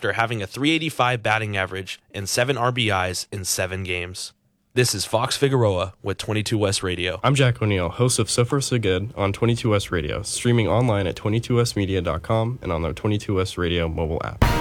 after having a .385 batting average and 7 RBIs in 7 games. This is Fox Figueroa with 22 West Radio. I'm Jack O'Neill, host of So Far So Good on 22 West Radio, streaming online at 22westmedia.com and on the 22 West Radio mobile app.